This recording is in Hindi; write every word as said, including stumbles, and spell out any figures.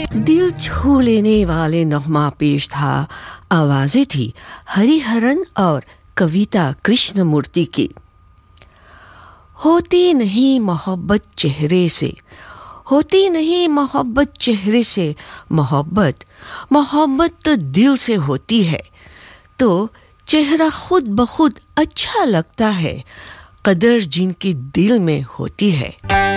दिल छू लेने वाले नगमा पेश था। आवाज़ें थी हरिहरन और कविता कृष्णमूर्ति की। होती नहीं मोहब्बत चेहरे से, होती नहीं मोहब्बत चेहरे से, मोहब्बत मोहब्बत तो दिल से होती है। तो चेहरा खुद ब खुद अच्छा लगता है, कदर जिनके दिल में होती है।